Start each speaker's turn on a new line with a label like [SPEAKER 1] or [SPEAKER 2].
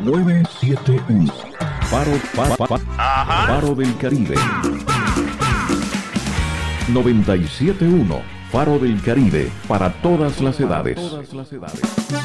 [SPEAKER 1] 971. Faro del Caribe. 97.1. Faro del Caribe, para todas las edades.